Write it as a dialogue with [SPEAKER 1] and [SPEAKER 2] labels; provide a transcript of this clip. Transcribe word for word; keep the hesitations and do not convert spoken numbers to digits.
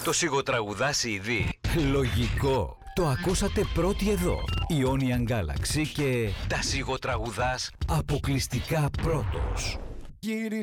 [SPEAKER 1] Το σιγοτραγουδάς σι ντι.
[SPEAKER 2] Λογικό. Το ακούσατε πρώτοι εδώ. Ionian Galaxy και
[SPEAKER 1] τα σιγοτραγουδάς
[SPEAKER 2] αποκλειστικά πρώτος.